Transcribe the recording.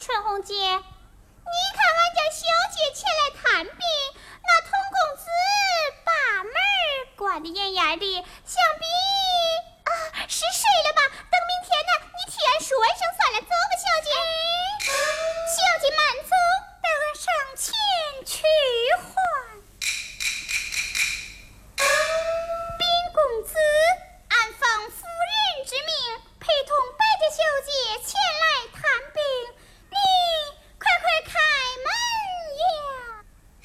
春红姐，你看俺家小姐前来探病，那童公子把门关得严严的，想必是睡了吧？等明天呢，你替俺说一声算了，走吧，小姐。小姐慢走。